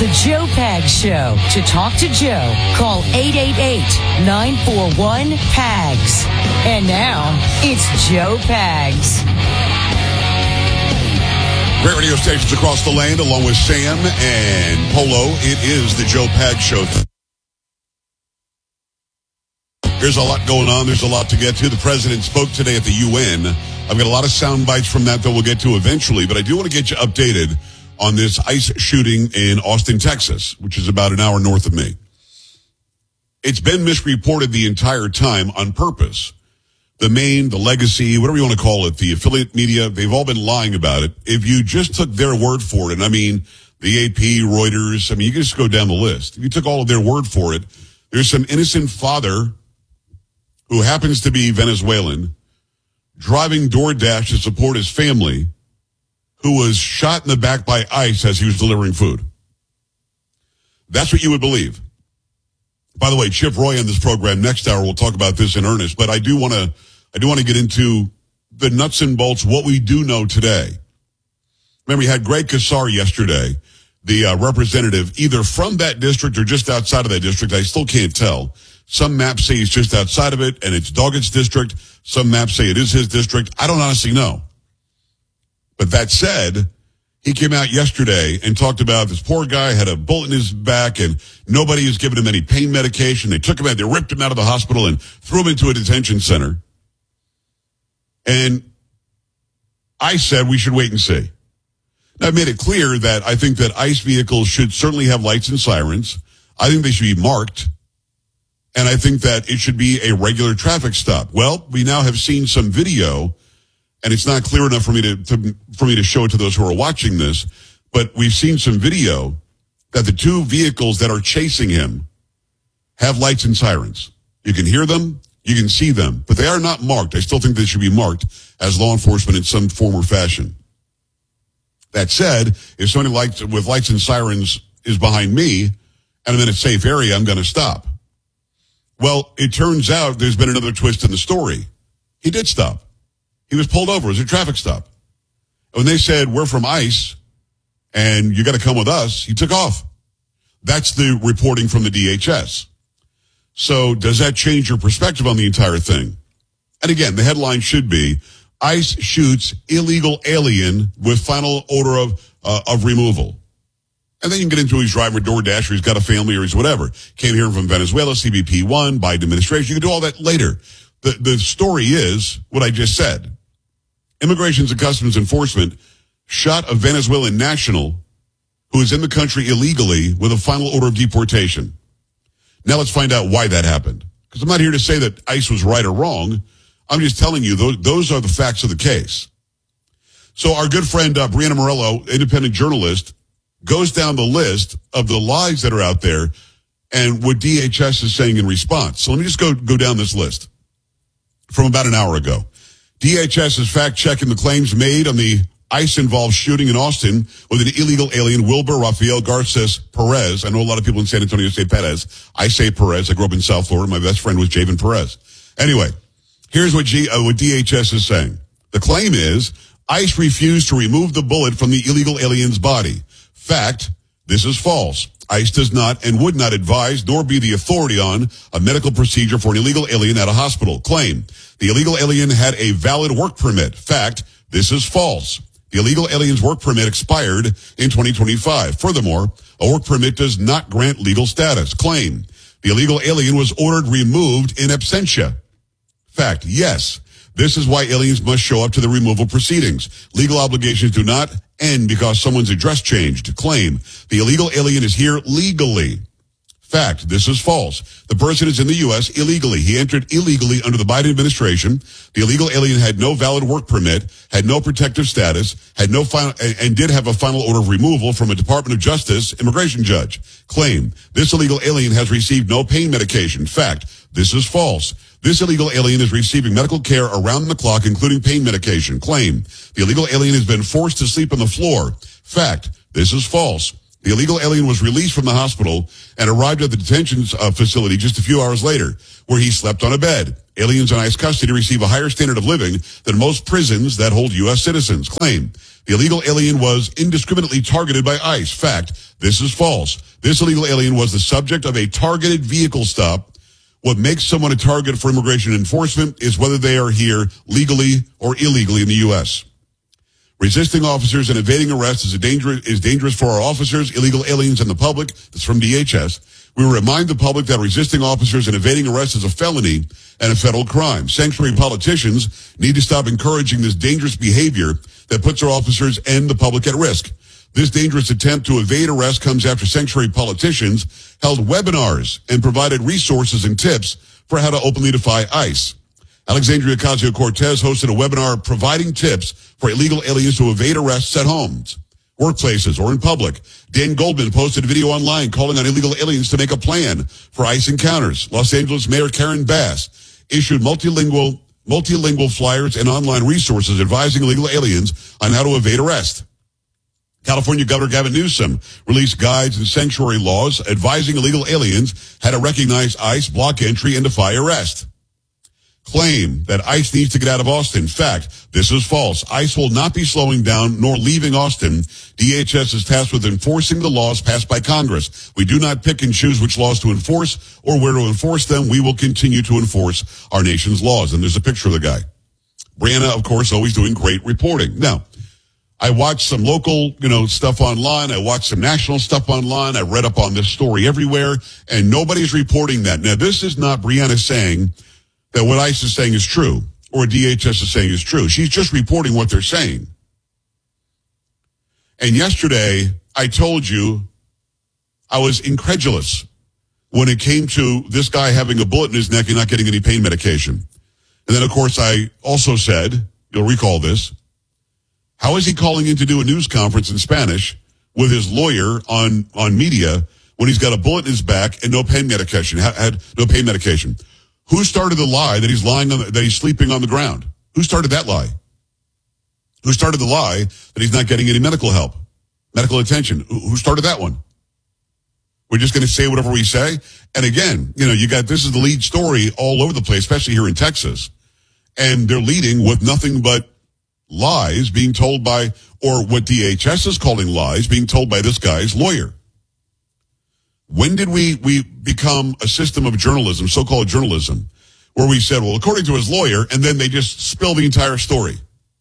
The Joe Pags Show. To talk to Joe, call 888-941-PAGS. And now, it's Joe Pags. Great radio stations across the land, along with Sam and Polo. It is the Joe Pags Show. There's a lot going on. There's a lot to get to. The president spoke today at the UN. I've got a lot of sound bites from that we'll get to eventually, but I do want to get you updated on this ICE shooting in Austin, Texas, which is about an hour north of me. It's been misreported the entire time on purpose. The Main, the Legacy, whatever you want to call it, the affiliate media, they've all been lying about it. If you just took their word for it, and I mean the AP, Reuters, I mean, you can just go down the list. If you took all of their word for it, there's some innocent father who happens to be Venezuelan, driving DoorDash to support his family, who was shot in the back by ICE as he was delivering food. That's what you would believe. By the way, Chip Roy on this program next hour will talk about this in earnest, but I do want to get into the nuts and bolts, what we do know today. Remember, we had Greg Casar yesterday, the representative, either from that district or just outside of that district. I still can't tell. Some maps say he's just outside of it, and it's Doggett's district. Some maps say it is his district. I don't honestly know. But that said, he came out yesterday and talked about this poor guy had a bullet in his back, and nobody was giving him any pain medication. They took him out, they ripped him out of the hospital and threw him into a detention center. And I said we should wait and see. Now, I've made it clear that I think that ICE vehicles should certainly have lights and sirens. I think they should be marked. And I think that it should be a regular traffic stop. Well, we now have seen some video, and it's not clear enough for me to show it to those who are watching this, but we've seen some video that the two vehicles that are chasing him have lights and sirens. You can hear them, you can see them, but they are not marked. I still think they should be marked as law enforcement in some form or fashion. That said, if somebody with lights and sirens is behind me and I'm in a safe area, I'm going to stop. Well, it turns out there's been another twist in the story. He did stop. He was pulled over. It was a traffic stop. When they said, we're from ICE and you got to come with us, he took off. That's the reporting from the DHS. So does that change your perspective on the entire thing? And again, the headline should be, ICE shoots illegal alien with final order of removal. And then you can get into he's driving a DoorDash or he's got a family or he's whatever. Came here from Venezuela, CBP1, Biden administration. You can do all that later. The story is what I just said. Immigrations and Customs Enforcement shot a Venezuelan national who is in the country illegally with a final order of deportation. Now let's find out why that happened. Because I'm not here to say that ICE was right or wrong. I'm just telling you those are the facts of the case. So our good friend Brianna Morello, independent journalist, goes down the list of the lies that are out there and what DHS is saying in response. So let me just go down this list from about an hour ago. DHS is fact-checking the claims made on the ICE-involved shooting in Austin with an illegal alien, Wilber Rafael Garces Perez. I know a lot of people in San Antonio say Perez. I say Perez. I grew up in South Florida. My best friend was Javen Perez. Anyway, here's what DHS is saying. The claim is ICE refused to remove the bullet from the illegal alien's body. Fact, this is false. ICE does not and would not advise nor be the authority on a medical procedure for an illegal alien at a hospital. Claim, the illegal alien had a valid work permit. Fact, this is false. The illegal alien's work permit expired in 2025. Furthermore, a work permit does not grant legal status. Claim, the illegal alien was ordered removed in absentia. Fact, yes. This is why aliens must show up to the removal proceedings. Legal obligations do not end because someone's address changed. Claim, the illegal alien is here legally. Fact, this is false. The person is in the U.S. illegally. He entered illegally under the Biden administration. The illegal alien had no valid work permit, had no protective status, had no final, and did have a final order of removal from a Department of Justice immigration judge. Claim, this illegal alien has received no pain medication. Fact, this is false. This illegal alien is receiving medical care around the clock, including pain medication. Claim, the illegal alien has been forced to sleep on the floor. Fact, this is false. The illegal alien was released from the hospital and arrived at the detention facility just a few hours later, where he slept on a bed. Aliens in ICE custody receive a higher standard of living than most prisons that hold U.S. citizens. Claim, the The illegal alien was indiscriminately targeted by ICE. Fact, this is false. This illegal alien was the subject of a targeted vehicle stop. What makes someone a target for immigration enforcement is whether they are here legally or illegally in the U.S. Resisting officers and evading arrest is dangerous for our officers, illegal aliens, and the public. That's from DHS. We remind the public that resisting officers and evading arrest is a felony and a federal crime. Sanctuary politicians need to stop encouraging this dangerous behavior that puts our officers and the public at risk. This dangerous attempt to evade arrest comes after sanctuary politicians held webinars and provided resources and tips for how to openly defy ICE. Alexandria Ocasio-Cortez hosted a webinar providing tips for illegal aliens to evade arrests at homes, workplaces, or in public. Dan Goldman posted a video online calling on illegal aliens to make a plan for ICE encounters. Los Angeles Mayor Karen Bass issued multilingual flyers and online resources advising illegal aliens on how to evade arrest. California Governor Gavin Newsom released guides and sanctuary laws advising illegal aliens how to recognize ICE, block entry, and defy arrest. Claim that ICE needs to get out of Austin. Fact, this is false. ICE will not be slowing down nor leaving Austin. DHS is tasked with enforcing the laws passed by Congress. We do not pick and choose which laws to enforce or where to enforce them. We will continue to enforce our nation's laws. And there's a picture of the guy. Brianna, of course, always doing great reporting. Now, I watched some local, stuff online. I watched some national stuff online. I read up on this story everywhere, and nobody's reporting that. Now, this is not Brianna saying that what ICE is saying is true or DHS is saying is true. She's just reporting what they're saying. And yesterday, I told you I was incredulous when it came to this guy having a bullet in his neck and not getting any pain medication. And then, of course, I also said, you'll recall this, how is he calling in to do a news conference in Spanish with his lawyer on media when he's got a bullet in his back and no pain medication? Had no pain medication. Who started the lie that he's that he's sleeping on the ground? Who started that lie? Who started the lie that he's not getting any medical help, medical attention? Who started that one? We're just going to say whatever we say. And again, this is the lead story all over the place, especially here in Texas. And they're leading with nothing but lies being told by, or what DHS is calling lies, being told by this guy's lawyer. When did we become a system of journalism, so-called journalism, where we said, well, according to his lawyer, and then they just spill the entire story?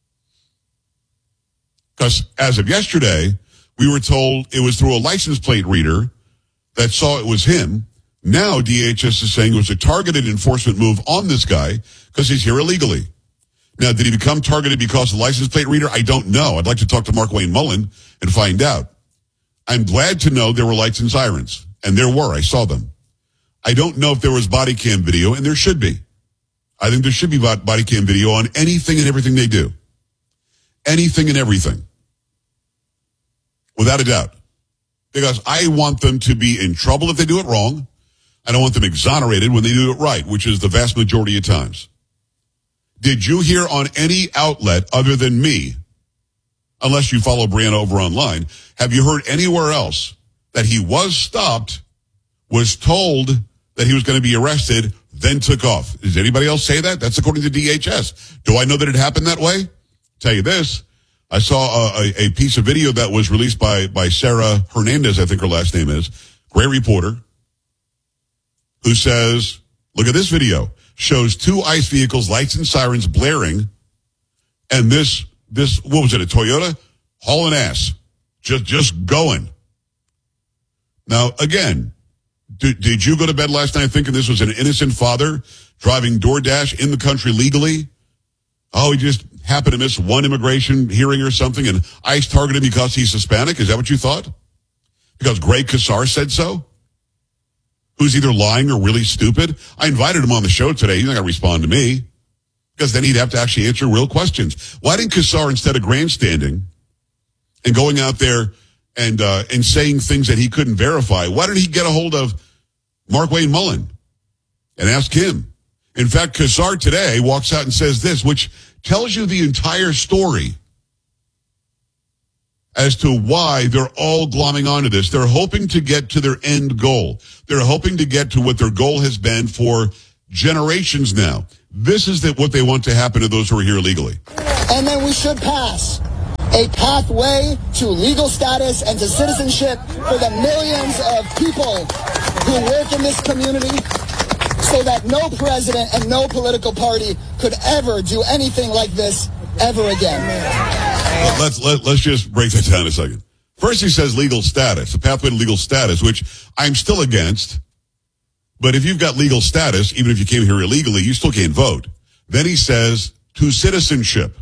Because as of yesterday, we were told it was through a license plate reader that saw it was him. Now DHS is saying it was a targeted enforcement move on this guy because he's here illegally. Now, did he become targeted because of the license plate reader? I don't know. I'd like to talk to Markwayne Mullin and find out. I'm glad to know there were lights and sirens. And there were. I saw them. I don't know if there was body cam video, and there should be. I think there should be body cam video on anything and everything they do. Anything and everything. Without a doubt. Because I want them to be in trouble if they do it wrong. I don't want them exonerated when they do it right, which is the vast majority of times. Did you hear on any outlet other than me, unless you follow Brianna over online, have you heard anywhere else that he was stopped, was told that he was going to be arrested, then took off? Does anybody else say that? That's according to DHS. Do I know that it happened that way? Tell you this. I saw a piece of video that was released by Sarah Hernandez, I think her last name is, great reporter, who says, look at this video, shows two ICE vehicles, lights and sirens blaring, and this, what was it, a Toyota? Hauling ass. Just going. Now, again, did you go to bed last night thinking this was an innocent father driving DoorDash in the country legally? Oh, he just happened to miss one immigration hearing or something, and ICE targeted him because he's Hispanic? Is that what you thought? Because Greg Casar said so? Who's either lying or really stupid? I invited him on the show today. He's not going to respond to me, because then he'd have to actually answer real questions. Why didn't Casar, instead of grandstanding and going out there and saying things that he couldn't verify, why didn't he get a hold of Markwayne Mullin and ask him? In fact, Casar today walks out and says this, which tells you the entire story as to why they're all glomming onto this. They're hoping to get to their end goal. They're hoping to get to what their goal has been for generations now. This is what they want to happen to those who are here illegally. And then we should pass a pathway to legal status and to citizenship for the millions of people who work in this community, so that no president and no political party could ever do anything like this ever again. Let's just break that down a second. First, he says legal status, a pathway to legal status, which I'm still against. But if you've got legal status, even if you came here illegally, you still can't vote. Then he says to citizenship.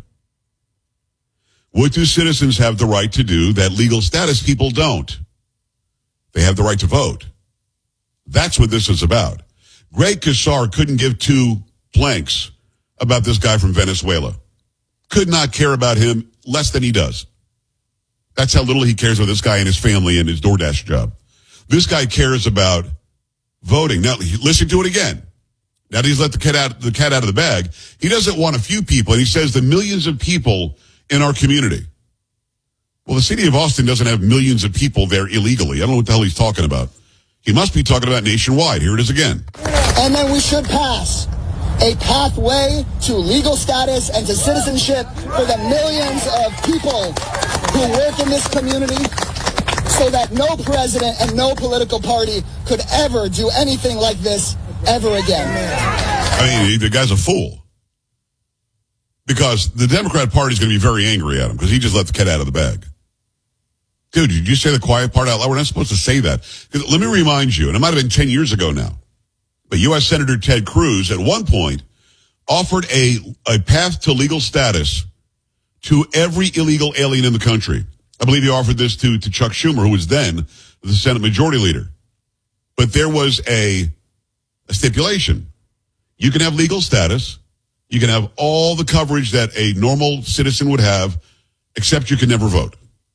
What do citizens have the right to do that legal status people don't? They have the right to vote. That's what this is about. Greg Casar couldn't give two blanks about this guy from Venezuela. Could not care about him less than he does. That's how little he cares about this guy and his family and his DoorDash job. This guy cares about voting. Now, listen to it again. Now that he's let the cat out of the bag, he doesn't want a few people, and he says the millions of people in our community. Well, the city of Austin doesn't have millions of people there illegally. I don't know what the hell he's talking about. He must be talking about nationwide. Here it is again. And then we should pass a pathway to legal status and to citizenship for the millions of people who work in this community, so that no president and no political party could ever do anything like this ever again. I mean, the guy's a fool. Because the Democrat Party is going to be very angry at him because he just let the cat out of the bag. Dude, did you say the quiet part out loud? We're not supposed to say that. Let me remind you, and it might have been 10 years ago now, but U.S. Senator Ted Cruz at one point offered a path to legal status to every illegal alien in the country. I believe he offered this to Chuck Schumer, who was then the Senate Majority Leader. But there was a stipulation. You can have legal status. You can have all the coverage that a normal citizen would have, except you can never vote.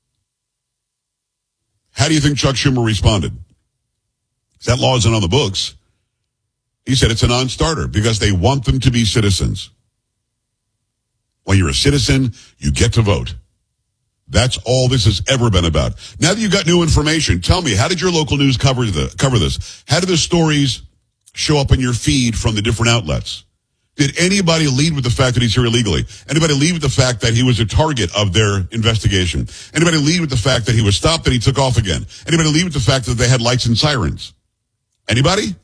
How do you think Chuck Schumer responded? That law isn't on the books. He said it's a non-starter because they want them to be citizens. When you're a citizen, you get to vote. That's all this has ever been about. Now that you've got new information, tell me, how did your local news cover this? How did the stories show up in your feed from the different outlets? Did anybody lead with the fact that he's here illegally? Anybody lead with the fact that he was a target of their investigation? Anybody lead with the fact that he was stopped and he took off again? Anybody lead with the fact that they had lights and sirens? Anybody?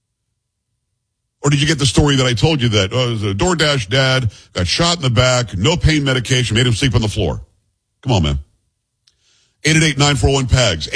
Or did you get the story that I told you that the DoorDash dad got shot in the back, no pain medication, made him sleep on the floor? Come on, man. 888-941-PAGS,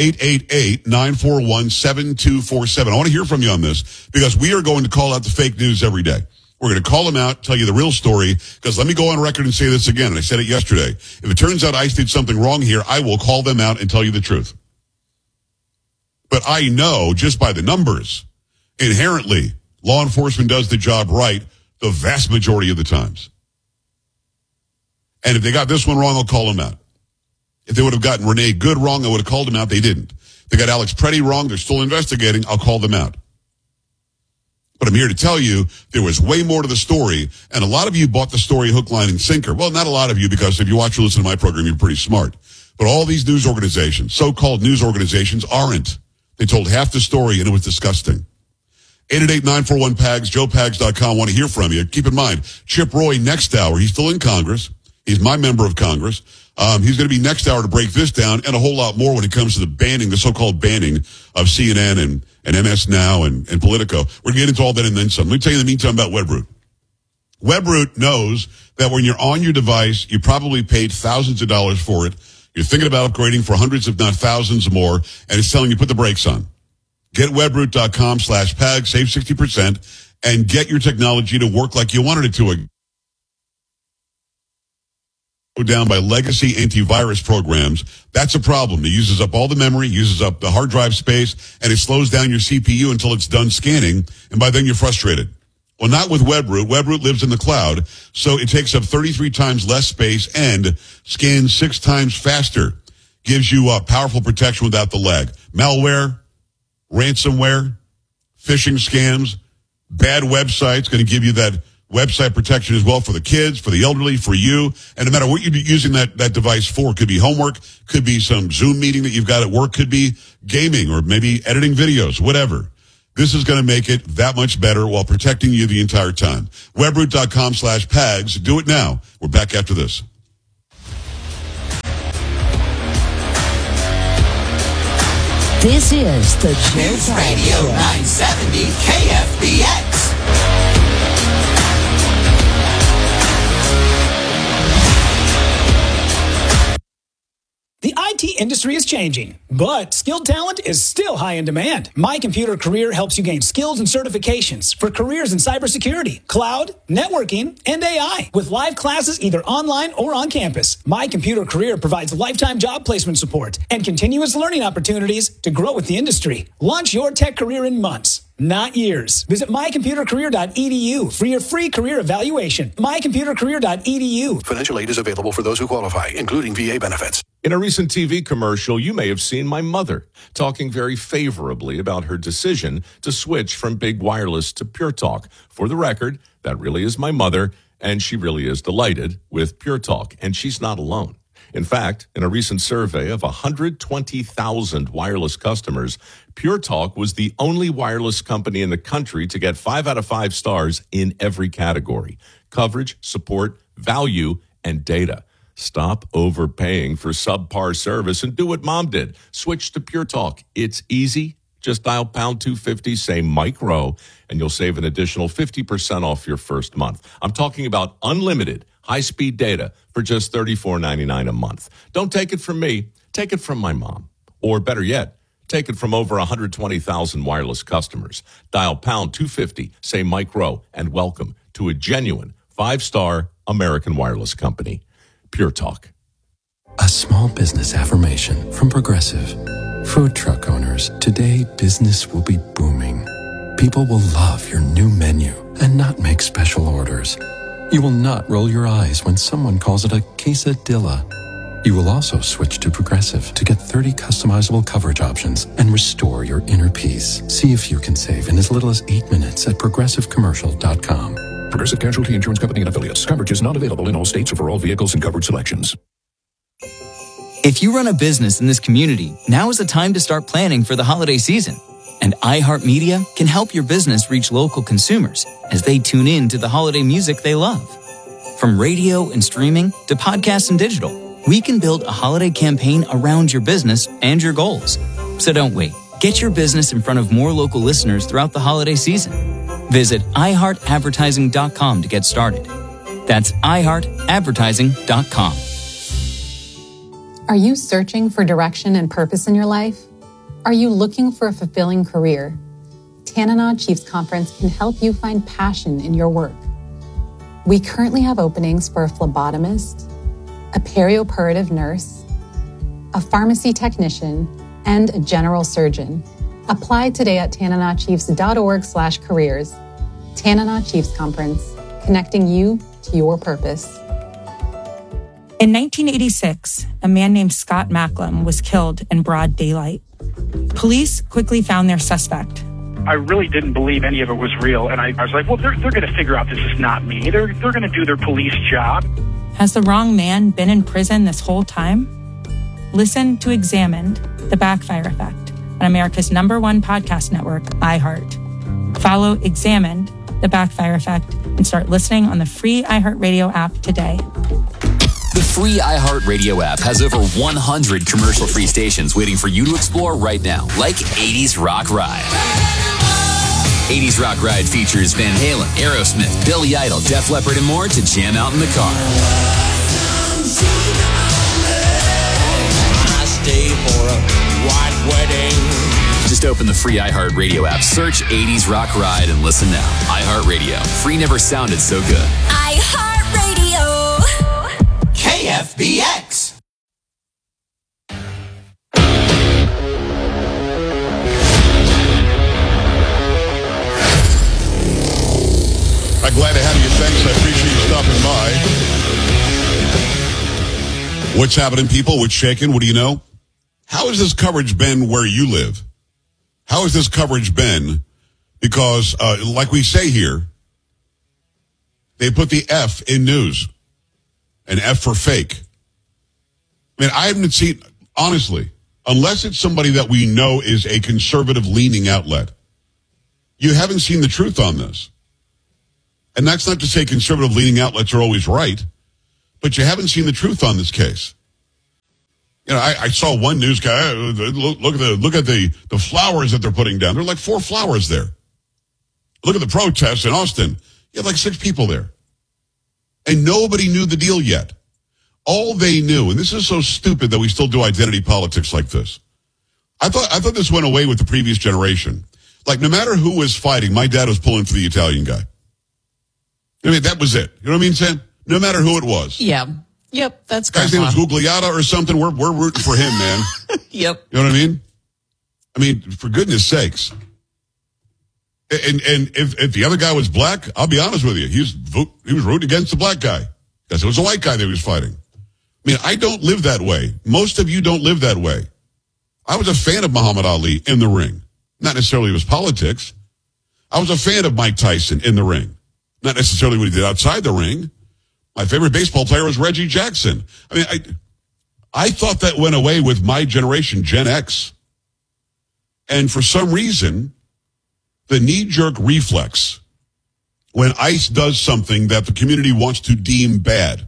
888-941-7247. I want to hear from you on this because we are going to call out the fake news every day. We're going to call them out, tell you the real story, because let me go on record and say this again, and I said it yesterday. If it turns out ICE did something wrong here, I will call them out and tell you the truth. But I know, just by the numbers, inherently, law enforcement does the job right the vast majority of the times. And if they got this one wrong, I'll call them out. If they would have gotten Renee Good wrong, I would have called them out. They didn't. If they got Alex Preddy wrong, they're still investigating, I'll call them out. But I'm here to tell you there was way more to the story, and a lot of you bought the story hook, line, and sinker. Well, not a lot of you, because if you watch or listen to my program, you're pretty smart. But all these news organizations, so-called news organizations, aren't. They told half the story, and it was disgusting. 888-941-PAGS, joepags.com. Want to hear from you. Keep in mind, Chip Roy next hour, he's still in Congress. He's my member of Congress. He's going to be next hour to break this down and a whole lot more when it comes to the banning, the so-called banning of CNN and MS Now and Politico. We're going to get into all that and then some. Let me tell you in the meantime about WebRoot. WebRoot knows that when you're on your device, you probably paid thousands of dollars for it. You're thinking about upgrading for hundreds, if not thousands more, and it's telling you put the brakes on. Get webroot.com/PAG, save 60%, and get your technology to work like you wanted it to. Go down by legacy antivirus programs. That's a problem. It uses up all the memory, uses up the hard drive space, and it slows down your CPU until it's done scanning, and by then you're frustrated. Well, not with WebRoot. WebRoot lives in the cloud, so it takes up 33 times less space and scans 6 times faster. Gives you powerful protection without the lag. Malware, ransomware, phishing scams, bad websites, going to give you that website protection as well for the kids, for the elderly, for you. And no matter what you're using that device for, could be homework, could be some Zoom meeting that you've got at work, could be gaming or maybe editing videos, whatever. This is going to make it that much better while protecting you the entire time. Webroot.com/PAGS. Do it now. We're back after this. This is the Joe News Pags Radio Show. 970 KFBX. The IT industry is changing, but skilled talent is still high in demand. My Computer Career helps you gain skills and certifications for careers in cybersecurity, cloud, networking, and AI. With live classes either online or on campus, My Computer Career provides lifetime job placement support and continuous learning opportunities to grow with the industry. Launch your tech career in months, not years. Visit mycomputercareer.edu for your free career evaluation. mycomputercareer.edu. Financial aid is available for those who qualify, including VA benefits. In a recent TV commercial, you may have seen my mother talking very favorably about her decision to switch from Big Wireless to Pure Talk. For the record, that really is my mother, and she really is delighted with Pure Talk, and she's not alone. In fact, in a recent survey of 120,000 wireless customers, Pure Talk was the only wireless company in the country to get 5 out of 5 stars in every category: coverage, support, value, and data. Stop overpaying for subpar service and do what Mom did. Switch to Pure Talk. It's easy. Just dial pound 250, say Mike Rowe, and you'll save an additional 50% off your first month. I'm talking about unlimited high-speed data for just $34.99 a month. Don't take it from me. Take it from my mom. Or better yet, take it from over 120,000 wireless customers. Dial pound 250, say Mike Rowe, and welcome to a genuine 5-star American wireless company. Pure Talk. A small business affirmation from Progressive. Food truck owners, today business will be booming. People will love your new menu and not make special orders. You will not roll your eyes when someone calls it a quesadilla. You will also switch to Progressive to get 30 customizable coverage options and restore your inner peace. See if you can save in as little as 8 minutes at progressivecommercial.com. Progressive Casualty Insurance Company and Affiliates. Coverage is not available in all states or for all vehicles and coverage selections. If you run a business in this community, now is the time to start planning for the holiday season. And iHeartMedia can help your business reach local consumers as they tune in to the holiday music they love. From radio and streaming to podcasts and digital, we can build a holiday campaign around your business and your goals. So don't wait. Get your business in front of more local listeners throughout the holiday season. Visit iHeartAdvertising.com to get started. That's iHeartAdvertising.com. Are you searching for direction and purpose in your life? Are you looking for a fulfilling career? Tanana Chiefs Conference can help you find passion in your work. We currently have openings for a phlebotomist, a perioperative nurse, a pharmacy technician, and a general surgeon. Apply today at tananachiefs.org/careers. Tanana Chiefs Conference, connecting you to your purpose. In 1986, a man named Scott Macklem was killed in broad daylight. Police quickly found their suspect. I really didn't believe any of it was real, and I was like, well, they're going to figure out this is not me. They're going to do their police job. Has the wrong man been in prison this whole time? Listen to Examined, The Backfire Effect, on America's #1 podcast network, iHeart. Follow Examined, The Backfire Effect, and start listening on the free iHeartRadio app today. The free iHeartRadio app has over 100 commercial-free stations waiting for you to explore right now, like 80s Rock Ride. 80s Rock Ride features Van Halen, Aerosmith, Billy Idol, Def Leppard, and more to jam out in the car. I stay for a white wedding. Just open the free iHeartRadio app, search 80s Rock Ride, and listen now. iHeartRadio. Free never sounded so good. iHeartRadio. KFBX. I'm glad to have you. Thanks. I appreciate you stopping by. What's happening, people? What's shaking? What do you know? How has this coverage been where you live? How has this coverage been? Because, like we say here, they put the F in news. An F for fake. I mean, I haven't seen, honestly, unless it's somebody that we know is a conservative-leaning outlet, you haven't seen the truth on this. And that's not to say conservative-leaning outlets are always right, but you haven't seen the truth on this case. You know, I saw one news guy, look at the flowers that they're putting down. There are like 4 flowers there. Look at the protests in Austin. You have like 6 people there. And nobody knew the deal yet. All they knew, and this is so stupid that we still do identity politics like this. I thought this went away with the previous generation. Like, no matter who was fighting, my dad was pulling for the Italian guy. I mean, that was it. You know what I mean, Sam? No matter who it was. Yeah. Yep, that's good. Guy's name was Gugliotta or something. We're rooting for him, man. Yep. You know what I mean? I mean, for goodness sakes. And if the other guy was black, I'll be honest with you, he was rooting against the black guy because it was a white guy that he was fighting. I mean, I don't live that way. Most of you don't live that way. I was a fan of Muhammad Ali in the ring. Not necessarily his politics. I was a fan of Mike Tyson in the ring. Not necessarily what he did outside the ring. My favorite baseball player was Reggie Jackson. I mean, I thought that went away with my generation, Gen X. And for some reason, the knee-jerk reflex when ICE does something that the community wants to deem bad,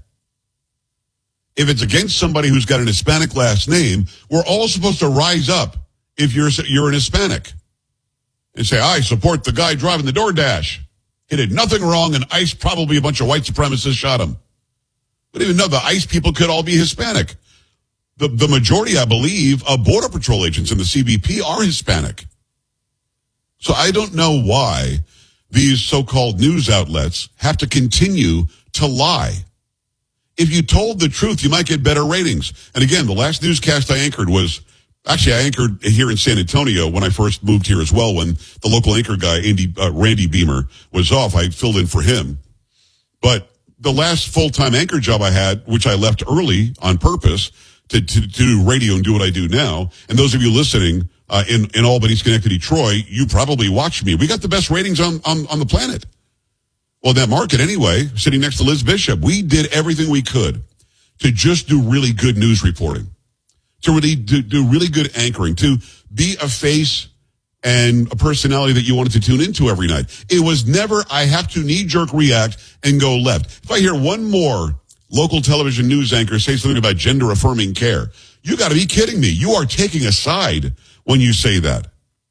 if it's against somebody who's got an Hispanic last name, we're all supposed to rise up if you're an Hispanic and say, I support the guy driving the DoorDash. He did nothing wrong, and ICE, probably a bunch of white supremacists, shot him. We didn't even know the ICE people could all be Hispanic. The majority, I believe, of Border Patrol agents in the CBP are Hispanic. So I don't know why these so-called news outlets have to continue to lie. If you told the truth, you might get better ratings. And again, the last newscast I anchored was, actually I anchored here in San Antonio when I first moved here as well, when the local anchor guy, Randy Beamer, was off. I filled in for him. But the last full-time anchor job I had, which I left early on purpose to do radio and do what I do now, and those of you listening in Albany, Schenectady, Troy, you probably watched me. We got the best ratings on the planet. Well, in that market anyway, sitting next to Liz Bishop, we did everything we could to just do really good news reporting, to really do really good anchoring, to be a face and a personality that you wanted to tune into every night. It was never, I have to knee-jerk react and go left. If I hear one more local television news anchor say something about gender-affirming care, you got to be kidding me. You are taking a side when you say that.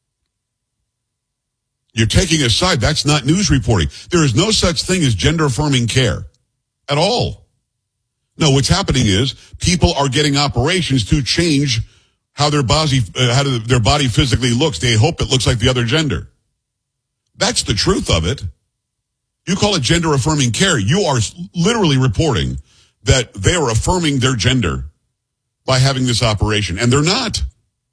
You're taking a side. That's not news reporting. There is no such thing as gender-affirming care at all. No, what's happening is people are getting operations to change how their body physically looks. They hope it looks like the other gender. That's the truth of it. You call it gender-affirming care. You are literally reporting that they are affirming their gender by having this operation, and they're not.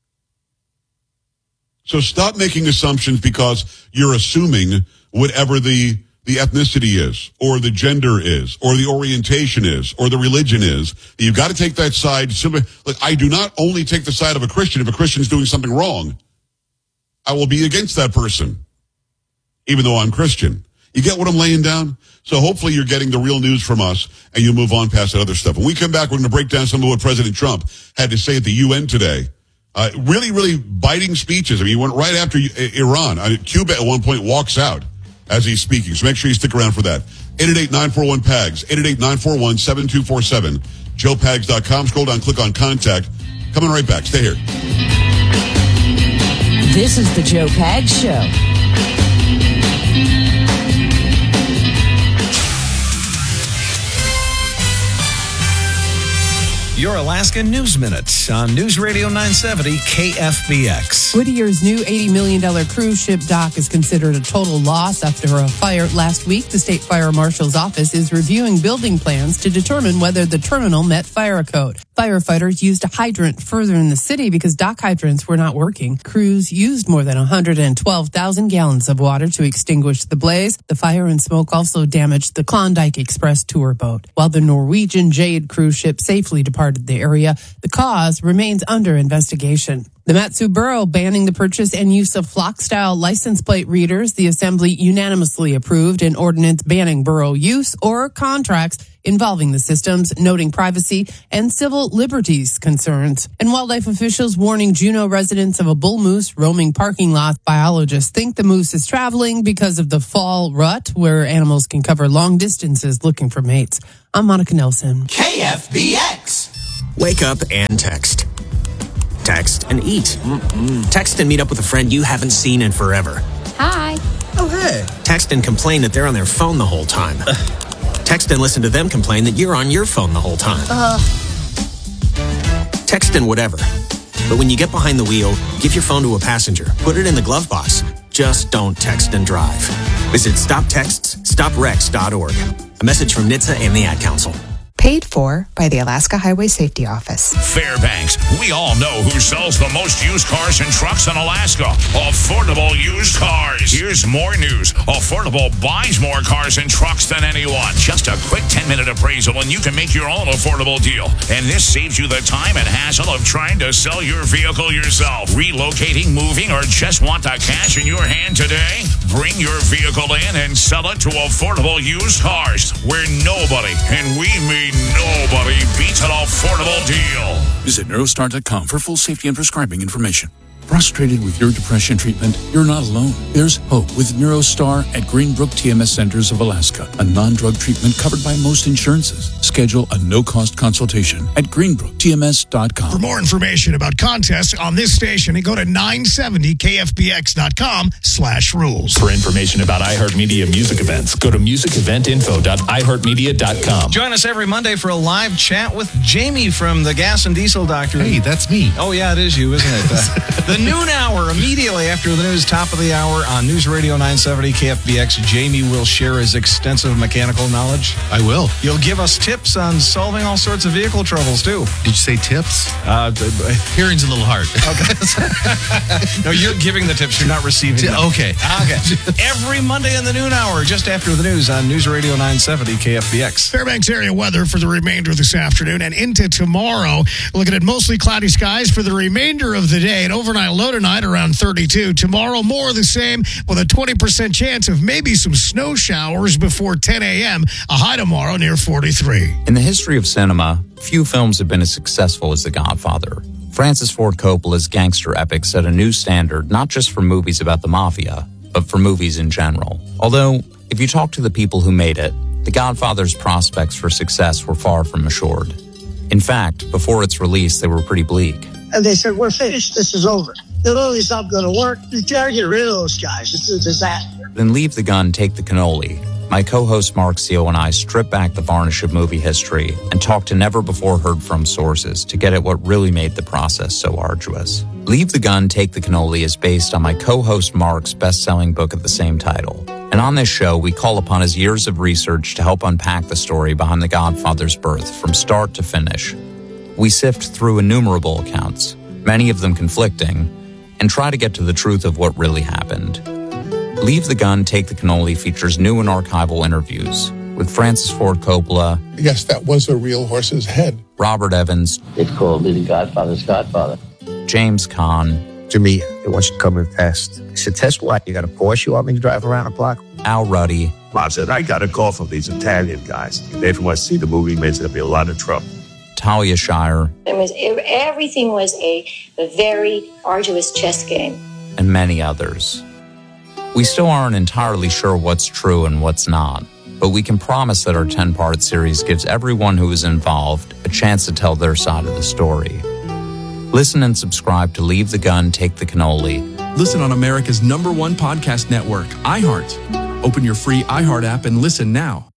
So stop making assumptions because you're assuming whatever the ethnicity is, or the gender is, or the orientation is, or the religion is. You've got to take that side. Look, I do not only take the side of a Christian if a Christian's doing something wrong. I will be against that person, even though I'm Christian. You get what I'm laying down? So hopefully you're getting the real news from us, and you'll move on past that other stuff. When we come back, we're going to break down some of what President Trump had to say at the UN today. Really, really biting speeches. I mean, he went right after Iran. Cuba at one point walks out as he's speaking. So make sure you stick around for that. 888-941-PAGS, 888-941-7247, joepags.com. Scroll down, click on contact. Coming right back. Stay here. This is the Joe Pags Show. Your Alaska News Minute on News Radio 970 KFBX. Whittier's new $80 million cruise ship dock is considered a total loss after a fire last week. The state fire marshal's office is reviewing building plans to determine whether the terminal met fire code. Firefighters used a hydrant further in the city because dock hydrants were not working. Crews used more than 112,000 gallons of water to extinguish the blaze. The fire and smoke also damaged the Klondike Express tour boat. While the Norwegian Jade cruise ship safely departed the area, the cause remains under investigation. The Mat-Su Borough banning the purchase and use of flock-style license plate readers. The Assembly unanimously approved an ordinance banning borough use or contracts involving the systems, noting privacy and civil liberties concerns. And wildlife officials warning Juneau residents of a bull moose roaming parking lot. Biologists think the moose is traveling because of the fall rut, where animals can cover long distances looking for mates. I'm Monica Nelson. KFBX. Wake up and text. Text and eat. Text and meet up with a friend you haven't seen in forever. Hi. Oh, hey. Text and complain that they're on their phone the whole time. Text and listen to them complain that you're on your phone the whole time. Text and whatever. But when you get behind the wheel, give your phone to a passenger. Put it in the glove box. Just don't text and drive. Visit StopTextsStopWrecks.org. A message from NHTSA and the Ad Council. Paid for by the Alaska Highway Safety Office. Fairbanks, we all know who sells the most used cars and trucks in Alaska. Affordable Used Cars. Here's more news. Affordable buys more cars and trucks than anyone. Just a quick 10-minute appraisal and you can make your own affordable deal. And this saves you the time and hassle of trying to sell your vehicle yourself. Relocating, moving, or just want the cash in your hand today? Bring your vehicle in and sell it to Affordable Used Cars, where nobody, and we mean nobody, beats an affordable deal. Visit Neurostar.com for full safety and prescribing information. Frustrated with your depression treatment? You're not alone. There's hope with Neurostar at Greenbrook TMS Centers of Alaska, a non-drug treatment covered by most insurances. Schedule a no-cost consultation at greenbrooktms.com. For more information about contests on this station, go to 970kfbx.com/rules. For information about iHeartMedia music events, go to musiceventinfo.iheartmedia.com. Join us every Monday for a live chat with Jamie from the Gas and Diesel Doctor. Hey, that's me. Oh, yeah, it is you, isn't it? The noon hour, immediately after the news, top of the hour on News Radio 970 KFBX. Jamie will share his extensive mechanical knowledge. I will. You'll give us tips on solving all sorts of vehicle troubles, too. Did you say tips? Hearing's a little hard. Okay. No, you're giving the tips. You're not receiving them. Okay. Every Monday in the noon hour, just after the news on News Radio 970 KFBX. Fairbanks area weather for the remainder of this afternoon and into tomorrow. Looking at mostly cloudy skies for the remainder of the day. An overnight low tonight around 32. Tomorrow, more of the same with a 20% chance of maybe some snow showers before 10 a.m. A high tomorrow near 43. In the history of cinema, few films have been as successful as The Godfather. Francis Ford Coppola's gangster epic set a new standard not just for movies about the mafia, but for movies in general. Although, if you talk to the people who made it, The Godfather's prospects for success were far from assured. In fact, before its release, they were pretty bleak. And they said, we're finished. This is over. The movie's not going to work. You gotta get rid of those guys. It's a disaster. Then Leave the Gun, Take the Cannoli. My co-host Mark Seal and I strip back the varnish of movie history and talk to never-before-heard-from sources to get at what really made the process so arduous. Leave the Gun, Take the Cannoli is based on my co-host Mark's best-selling book of the same title. And on this show, we call upon his years of research to help unpack the story behind The Godfather's birth from start to finish. We sift through innumerable accounts, many of them conflicting, and try to get to the truth of what really happened. Leave the Gun, Take the Cannoli features new and archival interviews with Francis Ford Coppola. Yes, that was a real horse's head. Robert Evans. They called me the Godfather's Godfather. James Caan. Jimmy, they want you to come and test. I said, test what? You got a Porsche you want me to drive around the block? Al Ruddy. Bob said, I got a call from these Italian guys. They from see the movie, means there'll be a lot of trouble. Talia Shire. Everything was a very arduous chess game. And many others. We still aren't entirely sure what's true and what's not, but we can promise that our 10-part series gives everyone who is involved a chance to tell their side of the story. Listen and subscribe to Leave the Gun, Take the Cannoli. Listen on America's #1 podcast network, iHeart. Open your free iHeart app and listen now.